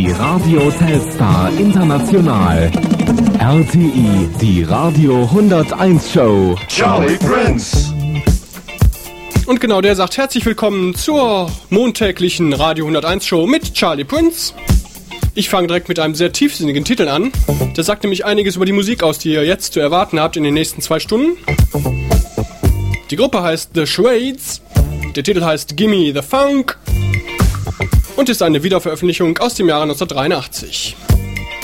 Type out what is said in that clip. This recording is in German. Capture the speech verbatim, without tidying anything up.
Die Radio Telstar International. R T I, die Radio hunderteins Show. Charlie Prince. Und genau der sagt herzlich willkommen zur montäglichen Radio hunderteins Show mit Charlie Prince. Ich fange direkt mit einem sehr tiefsinnigen Titel an. Das sagt nämlich einiges über die Musik aus, die ihr jetzt zu erwarten habt in den nächsten zwei Stunden. Die Gruppe heißt The Shades. Der Titel heißt Gimme the Funk und ist eine Wiederveröffentlichung aus dem Jahre neunzehnhundertdreiundachtzig.